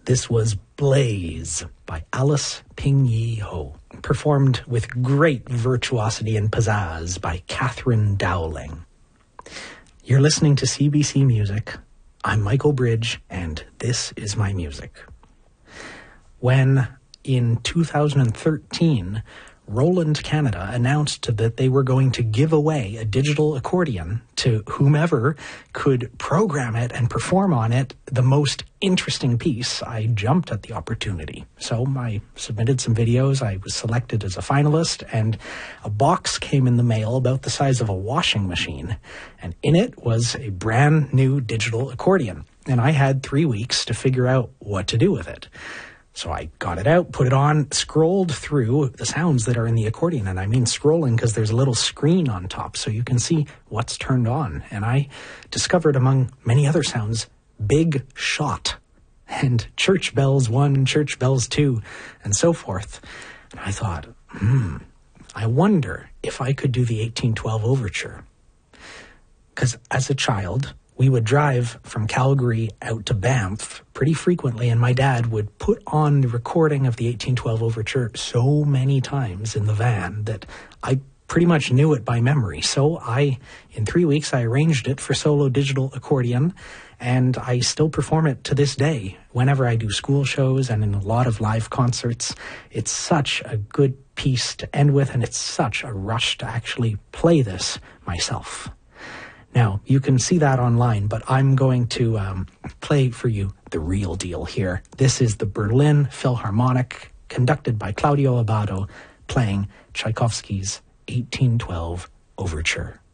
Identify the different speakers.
Speaker 1: This was Blaze by Alice Ping Yi Ho, performed with great virtuosity and pizzazz by Catherine Dowling. You're listening to CBC Music. I'm Michael Bridge, and this is my music. When, in 2013, Roland Canada announced that they were going to give away a digital accordion to whomever could program it and perform on it the most interesting piece, I jumped at the opportunity. So I submitted some videos, I was selected as a finalist, and a box came in the mail about the size of a washing machine, and in it was a brand new digital accordion, and I had 3 weeks to figure out what to do with it. So I got it out, put it on, scrolled through the sounds that are in the accordion. And I mean scrolling because there's a little screen on top so you can see what's turned on. And I discovered, among many other sounds, Big Shot and Church Bells 1, Church Bells 2, and so forth. And I thought, I wonder if I could do the 1812 Overture. Because as a child, we would drive from Calgary out to Banff pretty frequently, and my dad would put on the recording of the 1812 Overture so many times in the van that I pretty much knew it by memory. So in 3 weeks, I arranged it for solo digital accordion, and I still perform it to this day whenever I do school shows and in a lot of live concerts. It's such a good piece to end with, and it's such a rush to actually play this myself. Now, you can see that online, but I'm going to play for you the real deal here. This is the Berlin Philharmonic, conducted by Claudio Abbado, playing Tchaikovsky's 1812 Overture.